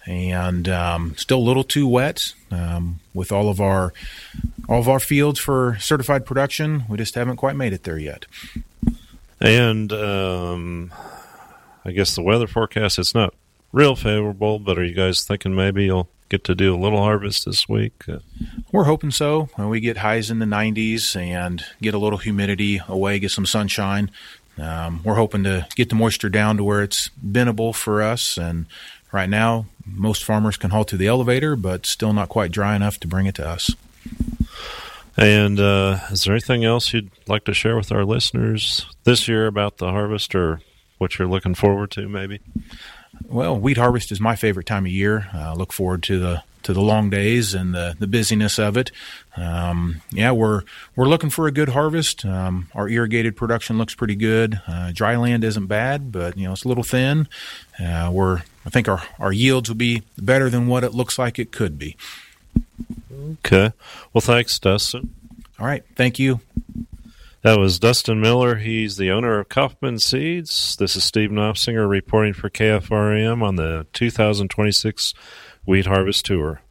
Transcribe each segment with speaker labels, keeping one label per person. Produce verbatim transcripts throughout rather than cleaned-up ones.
Speaker 1: and um, still a little too wet um, with all of our all of our fields for certified production. We just haven't quite made it there yet.
Speaker 2: And um, I guess the weather forecast, it's not real favorable, but are you guys thinking maybe you'll get to do a little harvest this week?
Speaker 1: We're hoping so. We get highs in the nineties and get a little humidity away, get some sunshine. Um, we're hoping to get the moisture down to where it's bendable for us. And right now, most farmers can haul to the elevator, but still not quite dry enough to bring it to us.
Speaker 2: And uh, is there anything else you'd like to share with our listeners this year about the harvest, or what you're looking forward to maybe?
Speaker 1: Well, wheat harvest is my favorite time of year. I uh, look forward to the to the long days and the, the busyness of it. Um, yeah, we're we're looking for a good harvest. Um, our irrigated production looks pretty good. Uh, dry land isn't bad, but you know it's a little thin. Uh, we're I think our, our yields will be better than what it looks like it could be.
Speaker 2: Okay. Well, thanks, Dustin.
Speaker 1: All right. Thank you.
Speaker 2: That was Dustin Miller. He's the owner of Kaufman Seeds. This is Steve Knopsinger reporting for K F R A M on the two thousand twenty-six Wheat Harvest Tour.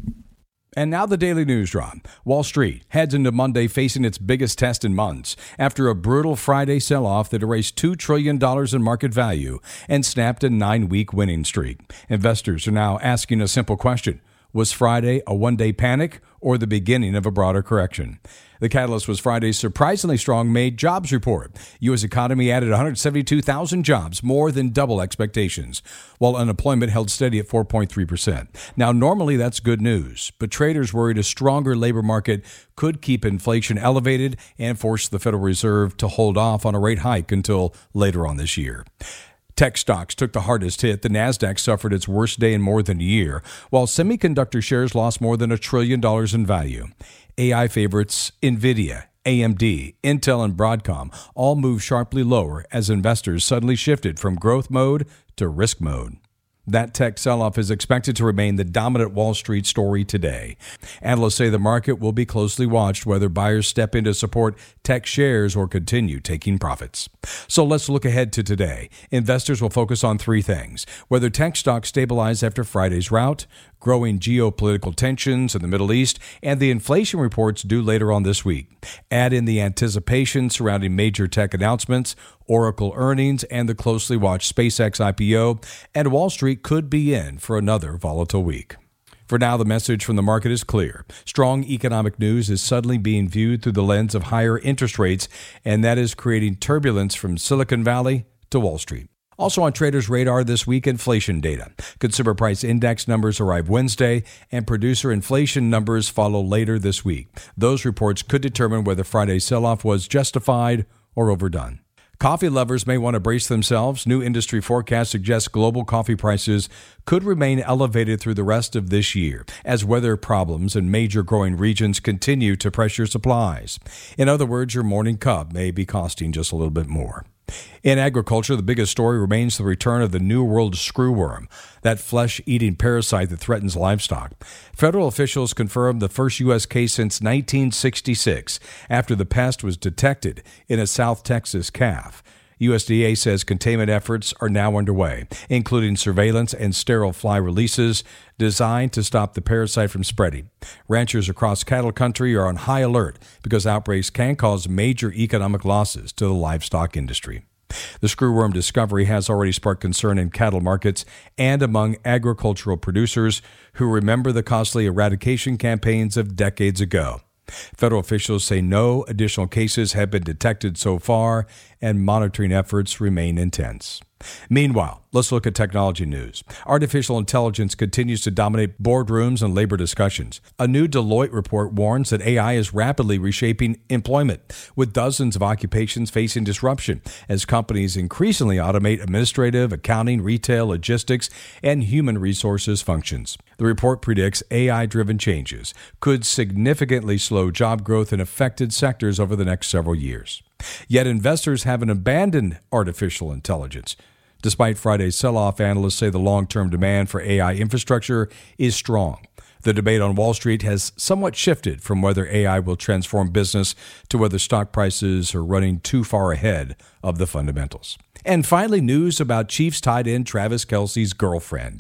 Speaker 3: And now the Daily News Drop. Wall Street heads into Monday facing its biggest test in months after a brutal Friday sell-off that erased two trillion dollars in market value and snapped a nine-week winning streak. Investors are now asking a simple question. Was Friday a one-day panic or the beginning of a broader correction? The catalyst was Friday's surprisingly strong May jobs report. U S economy added one hundred seventy-two thousand jobs, more than double expectations, while unemployment held steady at four point three percent. Now, normally that's good news, but traders worried a stronger labor market could keep inflation elevated and force the Federal Reserve to hold off on a rate hike until later on this year. Tech stocks took the hardest hit. The Nasdaq suffered its worst day in more than a year, while semiconductor shares lost more than a trillion dollars in value. A I favorites NVIDIA, A M D, Intel, and Broadcom all moved sharply lower as investors suddenly shifted from growth mode to risk mode. That tech sell-off is expected to remain the dominant Wall Street story today. Analysts say the market will be closely watched whether buyers step in to support tech shares or continue taking profits. So let's look ahead to today. Investors will focus on three things: whether tech stocks stabilize after Friday's rout, growing geopolitical tensions in the Middle East, and the inflation reports due later on this week. Add in the anticipation surrounding major tech announcements, Oracle earnings, and the closely watched SpaceX I P O, and Wall Street could be in for another volatile week. For now, the message from the market is clear. Strong economic news is suddenly being viewed through the lens of higher interest rates, and that is creating turbulence from Silicon Valley to Wall Street. Also on traders' radar this week, inflation data. Consumer price index numbers arrive Wednesday, and producer inflation numbers follow later this week. Those reports could determine whether Friday's sell-off was justified or overdone. Coffee lovers may want to brace themselves. New industry forecasts suggest global coffee prices could remain elevated through the rest of this year as weather problems in major growing regions continue to pressure supplies. In other words, your morning cup may be costing just a little bit more. In agriculture, the biggest story remains the return of the New World screwworm, that flesh-eating parasite that threatens livestock. Federal officials confirmed the first U S case since nineteen sixty-six after the pest was detected in a South Texas calf. U S D A says containment efforts are now underway, including surveillance and sterile fly releases designed to stop the parasite from spreading. Ranchers across cattle country are on high alert because outbreaks can cause major economic losses to the livestock industry. The screwworm discovery has already sparked concern in cattle markets and among agricultural producers who remember the costly eradication campaigns of decades ago. Federal officials say no additional cases have been detected so far, and monitoring efforts remain intense. Meanwhile, let's look at technology news. Artificial intelligence continues to dominate boardrooms and labor discussions. A new Deloitte report warns that A I is rapidly reshaping employment, with dozens of occupations facing disruption as companies increasingly automate administrative, accounting, retail, logistics, and human resources functions. The report predicts A I-driven changes could significantly slow job growth in affected sectors over the next several years. Yet investors haven't abandoned artificial intelligence. Despite Friday's sell-off, analysts say the long-term demand for A I infrastructure is strong. The debate on Wall Street has somewhat shifted from whether A I will transform business to whether stock prices are running too far ahead of the fundamentals. And finally, news about Chiefs tight end Travis Kelce's girlfriend.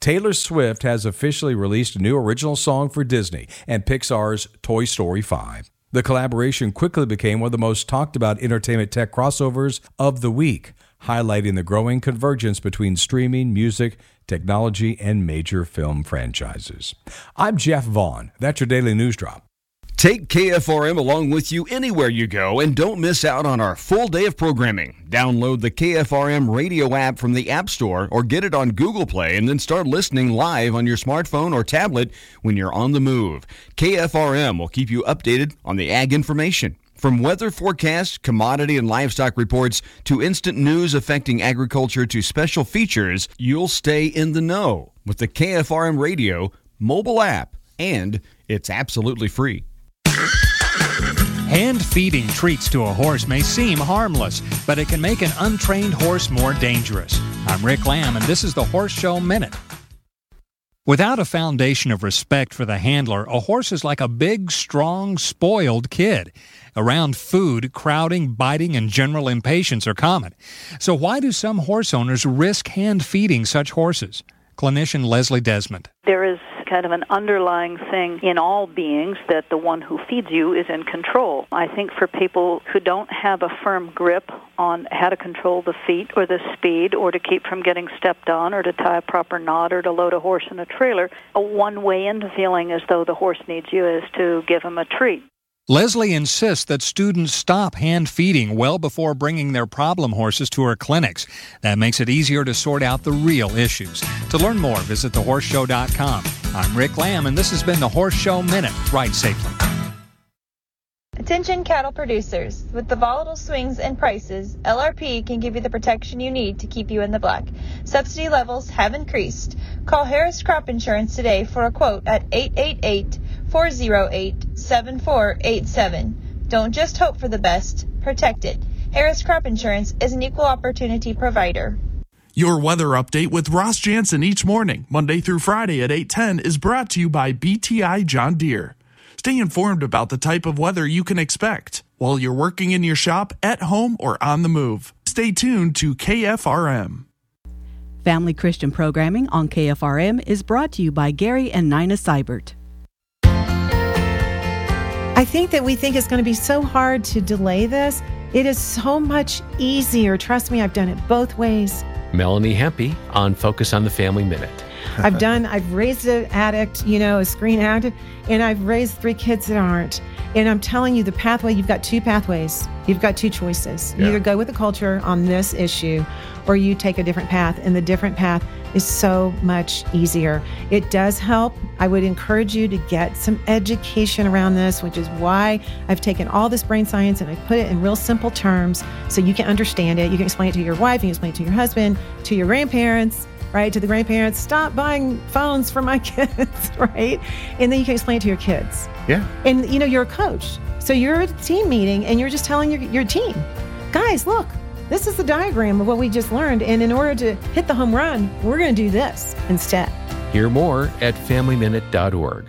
Speaker 3: Taylor Swift has officially released a new original song for Disney and Pixar's Toy Story five. The collaboration quickly became one of the most talked about entertainment tech crossovers of the week, highlighting the growing convergence between streaming, music, technology, and major film franchises. I'm Jeff Vaughn. That's your Daily News Drop.
Speaker 4: Take K F R M along with you anywhere you go and don't miss out on our full day of programming. Download the K F R M radio app from the App Store or get it on Google Play and then start listening live on your smartphone or tablet when you're on the move. K F R M will keep you updated on the ag information. From weather forecasts, commodity and livestock reports, to instant news affecting agriculture to special features, you'll stay in the know with the K F R M radio mobile app, and it's absolutely free.
Speaker 5: Hand-feeding treats to a horse may seem harmless, but it can make an untrained horse more dangerous. I'm Rick Lamb, and this is the Horse Show Minute. Without a foundation of respect for the handler, a horse is like a big, strong, spoiled kid. Around food, crowding, biting, and general impatience are common. So why do some horse owners risk hand-feeding such horses? Clinician Leslie Desmond.
Speaker 6: There is kind of an underlying thing in all beings that the one who feeds you is in control. I think for people who don't have a firm grip on how to control the feet or the speed or to keep from getting stepped on or to tie a proper knot or to load a horse in a trailer, a one way into feeling as though the horse needs you is to give him a treat.
Speaker 5: Leslie insists that students stop hand-feeding well before bringing their problem horses to her clinics. That makes it easier to sort out the real issues. To learn more, visit the horse show dot com. I'm Rick Lamb, and this has been the Horse Show Minute. Ride safely.
Speaker 7: Attention cattle producers. With the volatile swings in prices, L R P can give you the protection you need to keep you in the black. Subsidy levels have increased. Call Harris Crop Insurance today for a quote at eight eight eight, four oh eight, seven four eight seven. Don't just hope for the best, protect it. Harris Crop Insurance is an equal opportunity provider.
Speaker 8: Your weather update with Ross Jansen each morning, Monday through Friday at eight ten, is brought to you by B T I John Deere. Stay informed about the type of weather you can expect while you're working in your shop, at home, or on the move. Stay tuned to K F R M.
Speaker 9: Family Christian programming on K F R M is brought to you by Gary and Nina Seibert.
Speaker 10: I think that we think it's going to be so hard to delay this. It is so much easier. Trust me, I've done it both ways.
Speaker 11: Melanie Hempy on Focus on the Family Minute.
Speaker 10: I've done, I've raised an addict, you know, a screen addict, and I've raised three kids that aren't. And I'm telling you, the pathway, you've got two pathways. You've got two choices. You
Speaker 2: Yeah.
Speaker 10: either go with the culture on this issue, or you take a different path. And the different path is so much easier. It does help. I would encourage you to get some education around this, which is why I've taken all this brain science and I've put it in real simple terms so you can understand it. You can explain it to your wife, you can explain it to your husband, to your grandparents, right? To the grandparents, stop buying phones for my kids, right? And then you can explain it to your kids.
Speaker 2: Yeah.
Speaker 10: And, you know, you're a coach. So you're at a team meeting and you're just telling your, your team, guys, look, this is the diagram of what we just learned. And in order to hit the home run, we're going to do this instead.
Speaker 11: Hear more at family minute dot org.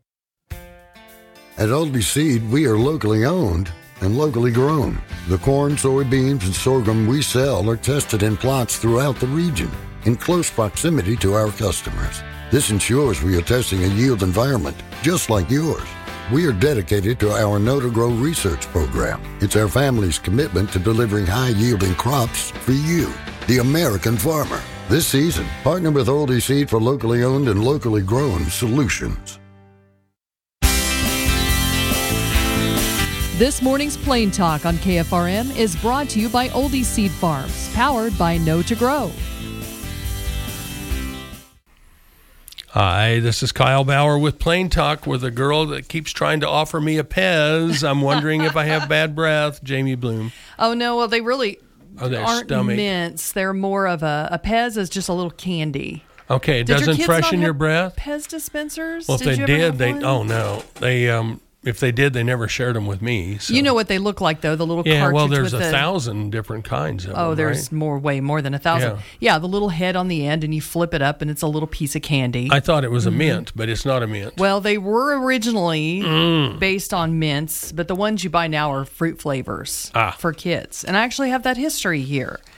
Speaker 12: At Oldie Seed, we are locally owned and locally grown. The corn, soybeans, and sorghum we sell are tested in plots throughout the region in close proximity to our customers. This ensures we are testing a yield environment just like yours. We are dedicated to our Know to Grow research program. It's our family's commitment to delivering high-yielding crops for you, the American farmer. This season, partner with Oldie Seed for locally owned and locally grown solutions.
Speaker 13: This morning's Plain Talk on K F R M is brought to you by Oldie Seed Farms, powered by Know to Grow.
Speaker 14: Hi, this is Kyle Bauer with Plain Talk with a girl that keeps trying to offer me a Pez. I'm wondering if I have bad breath. Jamie Bloom.
Speaker 15: Oh, no. Well, they really
Speaker 14: Oh, their
Speaker 15: aren't
Speaker 14: stomach.
Speaker 15: mints. They're more of a, a Pez is just a little candy.
Speaker 14: Okay, it
Speaker 15: Did your
Speaker 14: doesn't
Speaker 15: kids
Speaker 14: freshen
Speaker 15: not
Speaker 14: your
Speaker 15: have
Speaker 14: breath?
Speaker 15: Pez dispensers?
Speaker 14: Well, if
Speaker 15: did
Speaker 14: they
Speaker 15: you ever
Speaker 14: did,
Speaker 15: have
Speaker 14: they
Speaker 15: one?
Speaker 14: oh no, they um if they did, they never shared them with me. So.
Speaker 15: You know what they look like, though, the little
Speaker 14: Yeah,
Speaker 15: cartridge
Speaker 14: well, there's
Speaker 15: with
Speaker 14: a
Speaker 15: the,
Speaker 14: thousand different kinds of
Speaker 15: Oh,
Speaker 14: them,
Speaker 15: there's
Speaker 14: right?
Speaker 15: more, way more than a thousand.
Speaker 14: Yeah.
Speaker 15: Yeah, the little head on the end, and you flip it up, and it's a little piece of candy.
Speaker 14: I thought it was a
Speaker 15: Mhm.
Speaker 14: mint, but it's not a mint.
Speaker 15: Well, they were originally
Speaker 14: Mm.
Speaker 15: based on mints, but the ones you buy now are fruit flavors
Speaker 14: Ah.
Speaker 15: for kids. And I actually have that history here.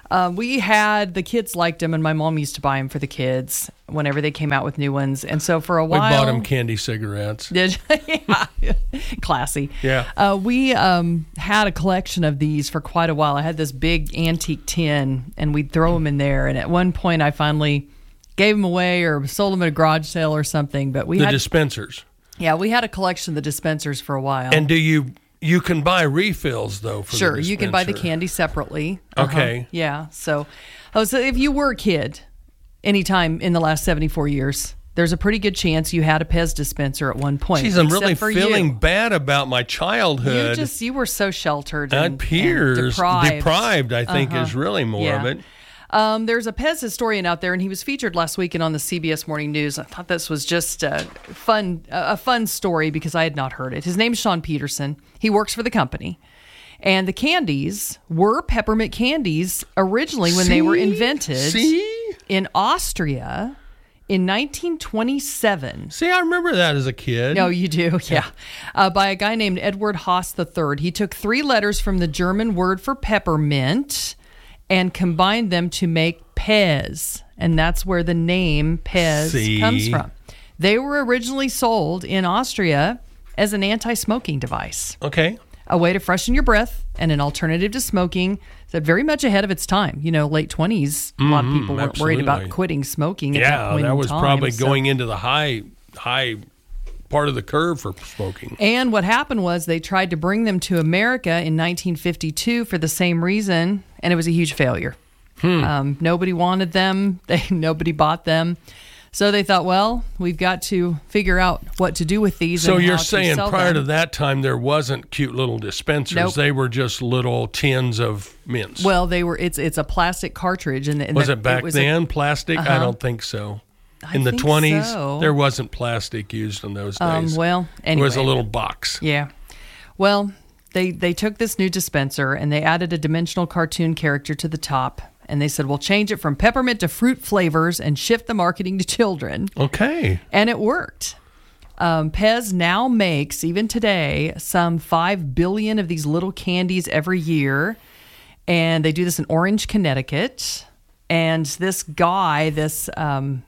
Speaker 15: Uh, we had, the kids liked them, and my mom used to buy them for the kids whenever they came out with new ones. And so for a
Speaker 14: We
Speaker 15: while...
Speaker 14: bought them candy cigarettes.
Speaker 15: Did yeah. Classy.
Speaker 14: Yeah.
Speaker 15: Uh, we um, had a collection of these for quite a while. I had this big antique tin, and we'd throw them in there. And at one point, I finally gave them away or sold them at a garage sale or something. But we
Speaker 14: the
Speaker 15: had
Speaker 14: dispensers.
Speaker 15: Yeah, we had a collection of the dispensers for a while.
Speaker 14: And do you... You can buy refills, though, for
Speaker 15: Sure,
Speaker 14: the
Speaker 15: you can buy the
Speaker 14: dispenser.
Speaker 15: candy separately. Uh-huh.
Speaker 14: Okay.
Speaker 15: Yeah, so, oh, so if you were a kid anytime in the last seventy-four years, there's a pretty good chance you had a Pez dispenser at one point.
Speaker 14: Jeez, I'm
Speaker 15: except
Speaker 14: really
Speaker 15: for
Speaker 14: feeling
Speaker 15: you.
Speaker 14: bad about my childhood.
Speaker 15: You just, you were so sheltered
Speaker 14: At
Speaker 15: and,
Speaker 14: Piers,
Speaker 15: and deprived.
Speaker 14: deprived, I think,
Speaker 15: Uh-huh.
Speaker 14: is really more
Speaker 15: Yeah.
Speaker 14: of it.
Speaker 15: Um, there's a Pez historian out there, and he was featured last weekend on the C B S Morning News. I thought this was just a fun, a fun story because I had not heard it. His name's Sean Peterson. He works for the company. And the candies were peppermint candies originally when they were
Speaker 14: See?
Speaker 15: invented
Speaker 14: See?
Speaker 15: in Austria in nineteen twenty-seven.
Speaker 14: See, I remember that as a kid.
Speaker 15: No, you do, yeah. Uh, by a guy named Edward Haas the third. He took three letters from the German word for peppermint and combined them to make Pez. And that's where the name Pez
Speaker 14: See?
Speaker 15: comes from. They were originally sold in Austria as an anti-smoking device.
Speaker 14: Okay.
Speaker 15: A way to freshen your breath and an alternative to smoking that very much ahead of its time. You know, late twenties, a lot of people weren't worried about
Speaker 14: absolutely.
Speaker 15: quitting smoking at
Speaker 14: Yeah,
Speaker 15: that point
Speaker 14: that
Speaker 15: in
Speaker 14: was
Speaker 15: time,
Speaker 14: probably
Speaker 15: so-
Speaker 14: going into the high, high part of the curve for smoking.
Speaker 15: And what happened was they tried to bring them to America in nineteen fifty-two for the same reason, and it was a huge failure.
Speaker 14: Hmm.
Speaker 15: Um, nobody wanted them. They nobody bought them. So they thought, well, we've got to figure out what to do with these.
Speaker 14: So
Speaker 15: and
Speaker 14: you're
Speaker 15: how to
Speaker 14: saying
Speaker 15: sell
Speaker 14: prior
Speaker 15: them.
Speaker 14: to that time there wasn't cute little dispensers?
Speaker 15: Nope.
Speaker 14: They were just little tins of mints.
Speaker 15: Well, they were. It's it's a plastic cartridge, and, and
Speaker 14: was
Speaker 15: the-
Speaker 14: it back
Speaker 15: was a-
Speaker 14: then plastic? I
Speaker 15: Uh-huh.
Speaker 14: don't think so.
Speaker 15: I
Speaker 14: In the
Speaker 15: think
Speaker 14: twenties,
Speaker 15: so.
Speaker 14: there wasn't plastic used in those
Speaker 15: Um,
Speaker 14: days.
Speaker 15: well,
Speaker 14: it was a
Speaker 15: anyway.
Speaker 14: little box.
Speaker 15: Yeah. Well, they they took this new dispenser and they added a dimensional cartoon character to the top. And they said, we'll change it from peppermint to fruit flavors and shift the marketing to children.
Speaker 14: Okay.
Speaker 15: And it worked. Um, Pez now makes, even today, some five billion of these little candies every year. And they do this in Orange, Connecticut. And this guy, this, um,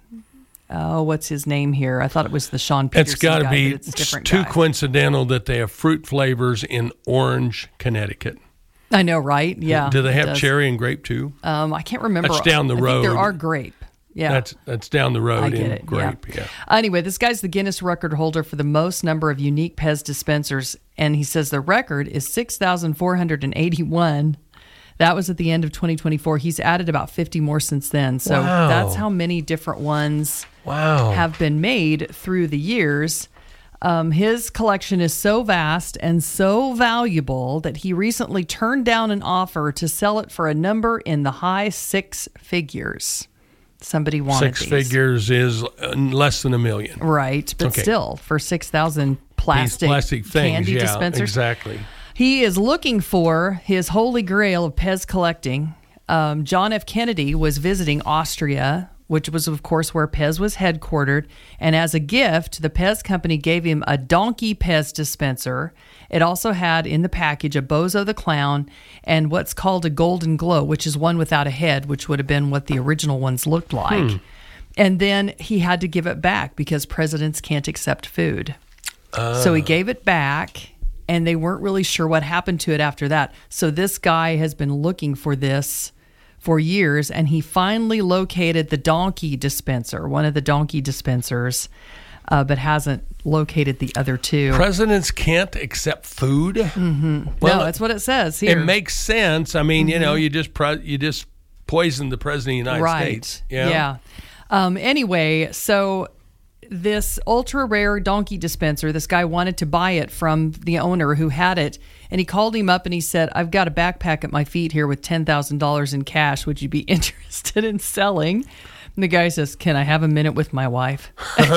Speaker 15: oh, what's his name here? I thought it was the Sean Peterson
Speaker 14: It's got to
Speaker 15: guy,
Speaker 14: be
Speaker 15: but it's a different
Speaker 14: too
Speaker 15: guy.
Speaker 14: coincidental that they have fruit flavors in Orange, Connecticut.
Speaker 15: I know, right? Yeah.
Speaker 14: Do they
Speaker 15: it
Speaker 14: have
Speaker 15: does.
Speaker 14: cherry and grape too?
Speaker 15: Um, I can't remember.
Speaker 14: That's down the
Speaker 15: I think
Speaker 14: road.
Speaker 15: there are grape. Yeah.
Speaker 14: That's that's down the road
Speaker 15: I get
Speaker 14: in
Speaker 15: it.
Speaker 14: grape.
Speaker 15: Yeah.
Speaker 14: Yeah.
Speaker 15: Anyway, this guy's the Guinness record holder for the most number of unique Pez dispensers, and he says the record is six thousand four hundred eighty-one. That was at the end of twenty twenty-four. He's added about fifty more since then. So
Speaker 14: Wow.
Speaker 15: that's how many different ones
Speaker 14: Wow.
Speaker 15: have been made through the years. Um, his collection is so vast and so valuable that he recently turned down an offer to sell it for a number in the high six figures. Somebody wanted
Speaker 14: Six
Speaker 15: these.
Speaker 14: figures is uh, less than a million.
Speaker 15: Right, but
Speaker 14: Okay.
Speaker 15: still, for six thousand plastic,
Speaker 14: These plastic things,
Speaker 15: candy
Speaker 14: yeah,
Speaker 15: dispensers.
Speaker 14: exactly.
Speaker 15: He is looking for his holy grail of Pez collecting. Um, John F. Kennedy was visiting Austria, which was, of course, where Pez was headquartered. And as a gift, the Pez company gave him a donkey Pez dispenser. It also had in the package a Bozo the Clown and what's called a Golden Glow, which is one without a head, which would have been what the original ones looked like.
Speaker 14: Hmm.
Speaker 15: And then he had to give it back because presidents can't accept food. So he gave it back, and they weren't really sure what happened to it after that. So this guy has been looking for this for years, and he finally located the donkey dispenser, one of the donkey dispensers, uh, but hasn't located the other two.
Speaker 14: Presidents can't accept food.
Speaker 15: Mm-hmm.
Speaker 14: Well,
Speaker 15: no, that's what it says here.
Speaker 14: It makes sense. I mean, you know,
Speaker 15: Mhm.
Speaker 14: you just pre- you just poisoned the president of the United
Speaker 15: right.
Speaker 14: States.
Speaker 15: Yeah. Um, anyway, so this ultra rare donkey dispenser, this guy wanted to buy it from the owner who had it. And he called him up and he said, I've got a backpack at my feet here with ten thousand dollars in cash. Would you be interested in selling? And the guy says, can I have a minute with my wife?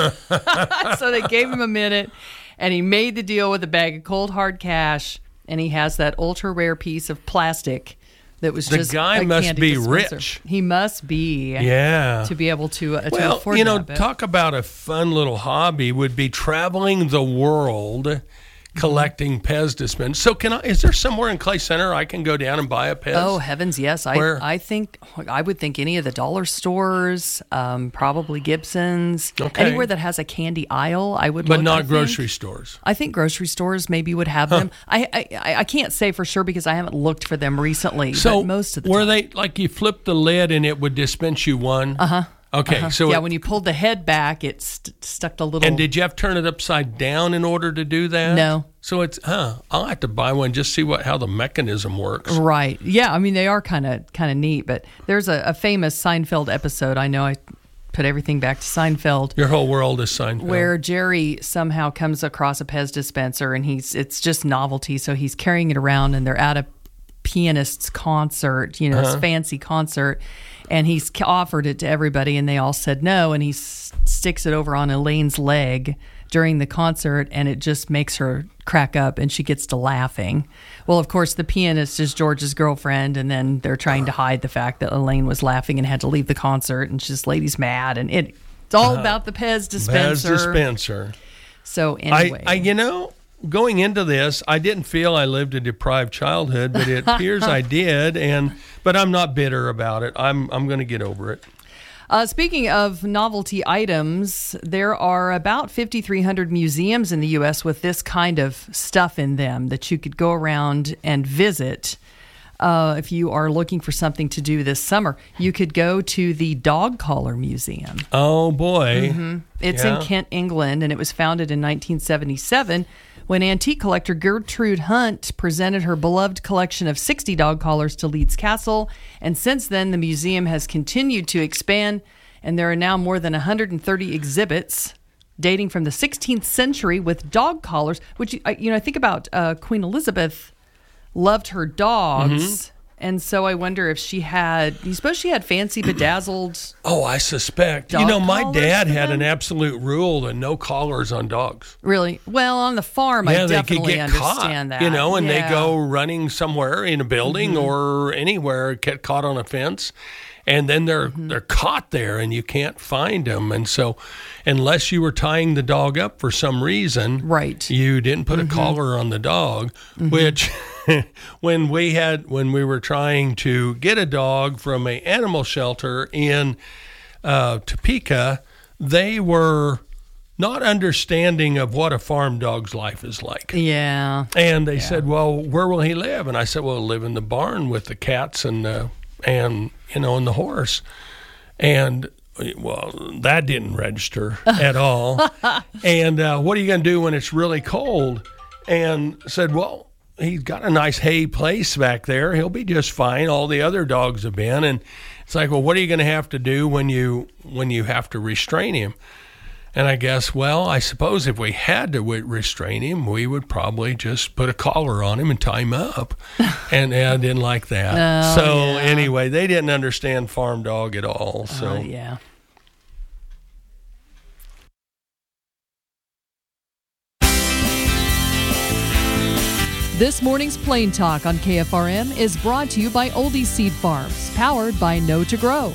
Speaker 15: So they gave him a minute, and he made the deal with a bag of cold hard cash. And he has that ultra rare piece of plastic that was
Speaker 14: The
Speaker 15: just
Speaker 14: guy
Speaker 15: a
Speaker 14: must
Speaker 15: candy
Speaker 14: be
Speaker 15: dispenser.
Speaker 14: rich.
Speaker 15: He must be.
Speaker 14: Yeah.
Speaker 15: To be able to, uh, to
Speaker 14: Well,
Speaker 15: afford
Speaker 14: you know,
Speaker 15: that. but-
Speaker 14: talk about a fun little hobby would be traveling the world, collecting Pez dispensers. So can I, is there somewhere in Clay Center I can go down and buy a Pez?
Speaker 15: Oh, heavens, yes. I,
Speaker 14: Where?
Speaker 15: I think, I would think any of the dollar stores, um, probably Gibson's,
Speaker 14: Okay.
Speaker 15: anywhere that has a candy aisle, I would
Speaker 14: But
Speaker 15: look,
Speaker 14: not
Speaker 15: I think.
Speaker 14: grocery stores.
Speaker 15: I think grocery stores maybe would have them. I, I I can't say for sure because I haven't looked for them recently,
Speaker 14: So
Speaker 15: but most of the
Speaker 14: were
Speaker 15: time.
Speaker 14: they, like you flip the lid and it would dispense you one?
Speaker 15: Uh-huh.
Speaker 14: Okay,
Speaker 15: Uh-huh.
Speaker 14: so
Speaker 15: yeah,
Speaker 14: it-
Speaker 15: when you pulled the head back, it st- stuck a little.
Speaker 14: And did you have to turn it upside down in order to do that?
Speaker 15: No.
Speaker 14: So it's, huh, I'll have to buy one, just see what how the mechanism works.
Speaker 15: Right. Yeah. I mean, they are kind of kind of neat. But there's a, a famous Seinfeld episode. I know I put everything back to Seinfeld.
Speaker 14: Your whole world is Seinfeld.
Speaker 15: Where Jerry somehow comes across a Pez dispenser, and he's it's just novelty. So he's carrying it around, and they're at a pianist's concert, you know,
Speaker 14: Uh-huh.
Speaker 15: this fancy concert, and he's offered it to everybody, and they all said no, and he s- sticks it over on Elaine's leg during the concert, and it just makes her crack up, and she gets to laughing. Well, of course, the pianist is George's girlfriend, and then they're trying to hide the fact that Elaine was laughing and had to leave the concert, and she's lady's mad, and it it's all
Speaker 14: Uh-huh.
Speaker 15: about the Pez dispenser.
Speaker 14: Pez dispenser.
Speaker 15: So anyway,
Speaker 14: I, I, you know, going into this, I didn't feel I lived a deprived childhood, but it appears I did, and but I'm not bitter about it. I'm I'm going to get over it.
Speaker 15: Uh, speaking of novelty items, there are about fifty-three hundred museums in the U S with this kind of stuff in them that you could go around and visit. Uh, if you are looking for something to do this summer, you could go to the Dog Collar Museum.
Speaker 14: Oh, boy.
Speaker 15: Mm-hmm. It's
Speaker 14: Yeah.
Speaker 15: in Kent, England, and it was founded in nineteen seventy-seven when antique collector Gertrude Hunt presented her beloved collection of sixty dog collars to Leeds Castle. And since then, the museum has continued to expand, and there are now more than one hundred thirty exhibits dating from the sixteenth century with dog collars, which, you know, I think about uh, Queen Elizabeth loved her dogs.
Speaker 14: Mhm.
Speaker 15: And so I wonder if she had, you suppose she had fancy bedazzled.
Speaker 14: Oh, I suspect.
Speaker 15: Dog
Speaker 14: you know, my
Speaker 15: collars
Speaker 14: dad
Speaker 15: for
Speaker 14: had
Speaker 15: them?
Speaker 14: an absolute rule that no collars on dogs.
Speaker 15: Really? Well, on the farm,
Speaker 14: yeah,
Speaker 15: I
Speaker 14: they could
Speaker 15: definitely
Speaker 14: get
Speaker 15: understand
Speaker 14: caught,
Speaker 15: that.
Speaker 14: you know, and
Speaker 15: Yeah.
Speaker 14: they go running somewhere in a building
Speaker 15: Mhm.
Speaker 14: or anywhere, get caught on a fence, and then they're
Speaker 15: Mm-hmm.
Speaker 14: they're caught there, and you can't find them. And so, unless you were tying the dog up for some reason,
Speaker 15: right,
Speaker 14: you didn't put
Speaker 15: Mhm.
Speaker 14: a collar on the dog,
Speaker 15: Mhm.
Speaker 14: which. when we had when we were trying to get a dog from a animal shelter in uh, Topeka, they were not understanding of what a farm dog's life is like.
Speaker 15: Yeah.
Speaker 14: And they said, "Well, where will he live?" And I said, "Well, he'll live in the barn with the cats and uh, and you know and the horse." And well, that didn't register at all. And uh, what are you going to do when it's really cold? And said, "Well, he's got a nice hay place back there. He'll be just fine. All the other dogs have been." And it's like, well, what are you going to have to do when you when you have to restrain him? And I guess, well, I suppose if we had to w- restrain him, we would probably just put a collar on him and tie him up. and, and I didn't like that.
Speaker 15: Oh,
Speaker 14: so
Speaker 15: yeah.
Speaker 14: anyway, they didn't understand farm dog at all. So
Speaker 15: Oh, yeah.
Speaker 13: This morning's Plain Talk on K F R M is brought to you by Oldie Seed Farms, powered by Know to Grow.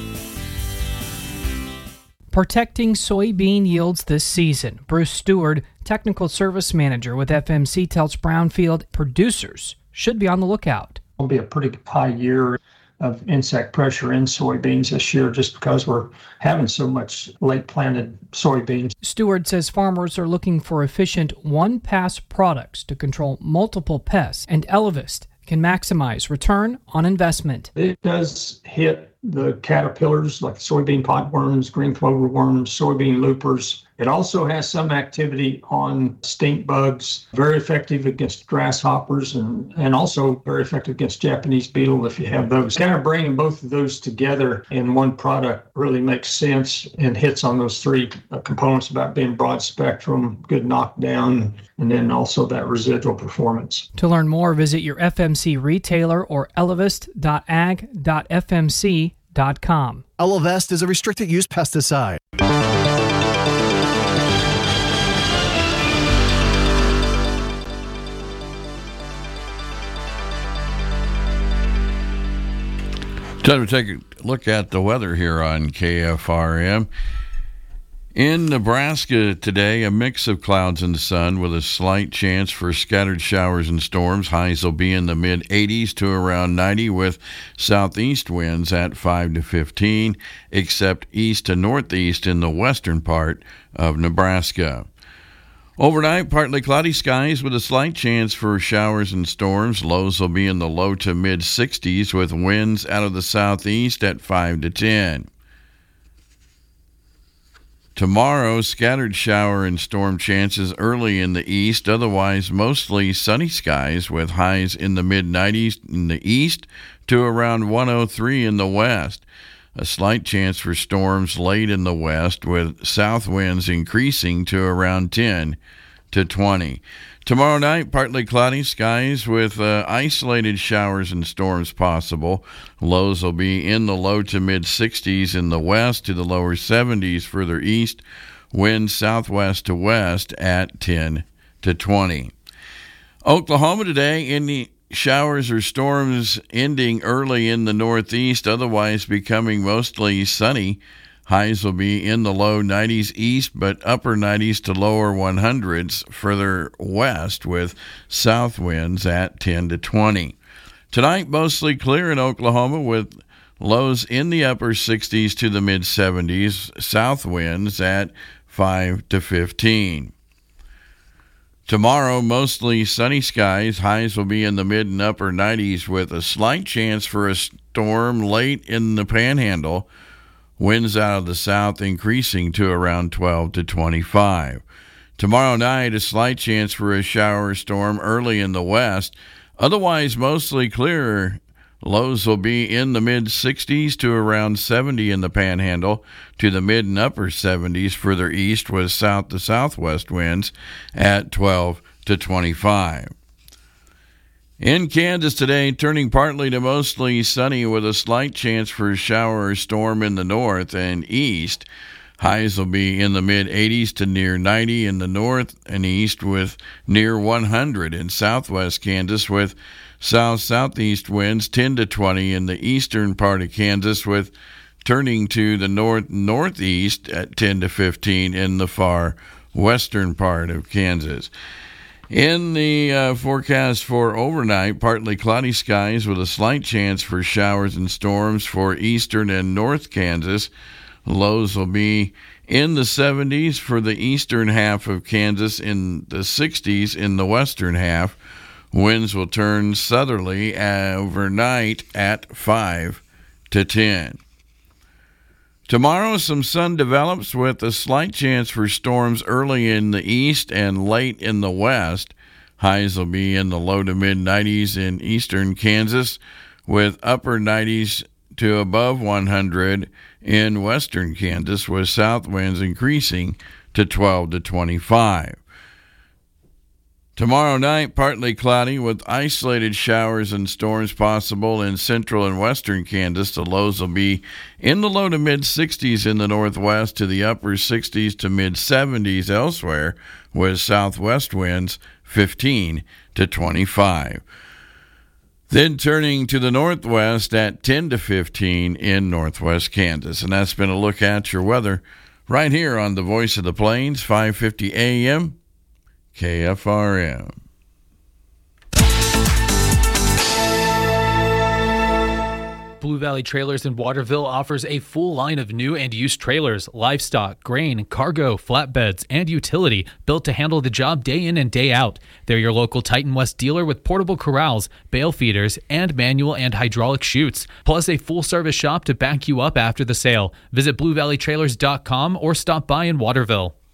Speaker 16: Protecting soybean yields this season. Bruce Stewart, Technical Service Manager with F M C, tells Brownfield producers should be on the lookout.
Speaker 17: It'll be a pretty high year of insect pressure in soybeans this year just because we're having so much late planted soybeans.
Speaker 16: Stewart says farmers are looking for efficient one-pass products to control multiple pests, and Elevist can maximize return on investment.
Speaker 17: It does hit the caterpillars like soybean potworms, green clover worms, soybean loopers. It also has some activity on stink bugs, very effective against grasshoppers, and, and also very effective against Japanese beetle if you have those. Kind of bringing both of those together in one product really makes sense and hits on those three uh, components about being broad spectrum, good knockdown, and then also that residual performance.
Speaker 16: To learn more, visit your F M C retailer or elevist dot ag dot f m c dot com.
Speaker 18: Elevest is a restricted use pesticide.
Speaker 19: Time to take a look at the weather here on K F R M. In Nebraska today, a mix of clouds and sun with a slight chance for scattered showers and storms. Highs will be in the mid eighties to around ninety with southeast winds at five to fifteen, except east to northeast in the western part of Nebraska. Overnight, partly cloudy skies with a slight chance for showers and storms. Lows will be in the low to mid sixties with winds out of the southeast at five to ten. Tomorrow, scattered shower and storm chances early in the east, otherwise mostly sunny skies with highs in the mid nineties in the east to around one oh three in the west. A slight chance for storms late in the west with south winds increasing to around ten to twenty. Tomorrow night, partly cloudy skies with uh, isolated showers and storms possible. Lows will be in the low to mid sixties in the west to the lower seventies further east. Winds southwest to west at ten to twenty. Oklahoma today, in the showers or storms ending early in the northeast, otherwise becoming mostly sunny. Highs will be in the low nineties east, but upper nineties to lower hundreds further west with south winds at ten to twenty. Tonight, mostly clear in Oklahoma with lows in the upper sixties to the mid seventies, south winds at five to fifteen. Tomorrow, mostly sunny skies. Highs will be in the mid and upper nineties with a slight chance for a storm late in the panhandle. Winds out of the south increasing to around twelve to twenty-five. Tomorrow night, a slight chance for a shower or storm early in the west. Otherwise, mostly clear. Lows will be in the mid sixties to around seventy in the panhandle to the mid and upper seventies further east with south to southwest winds at twelve to twenty-five. In Kansas today, turning partly to mostly sunny with a slight chance for a shower or storm in the north and east. Highs will be in the mid eighties to near ninety in the north and east with near one hundred in southwest Kansas with south-southeast winds ten to twenty in the eastern part of Kansas with turning to the north-northeast at ten to fifteen in the far western part of Kansas. In the uh, forecast for overnight, partly cloudy skies with a slight chance for showers and storms for eastern and north Kansas. Lows will be in the seventies for the eastern half of Kansas, in the sixties in the western half. Winds will turn southerly overnight at five to ten. Tomorrow, some sun develops with a slight chance for storms early in the east and late in the west. Highs will be in the low to mid nineties in eastern Kansas with upper nineties to above one hundred in western Kansas with south winds increasing to twelve to twenty-five. Tomorrow night, partly cloudy with isolated showers and storms possible in central and western Kansas. The lows will be in the low to mid sixties in the northwest to the upper sixties to mid seventies elsewhere with southwest winds fifteen to twenty-five. Then turning to the northwest at ten to fifteen in northwest Kansas. And that's been a look at your weather right here on the Voice of the Plains, five fifty A M. K F R M.
Speaker 20: Blue Valley Trailers in Waterville offers a full line of new and used trailers, livestock, grain, cargo, flatbeds, and utility built to handle the job day in and day out. They're your local Titan West dealer with portable corrals, bale feeders, and manual and hydraulic chutes, plus a full-service shop to back you up after the sale. Visit blue valley trailers dot com or stop by in Waterville.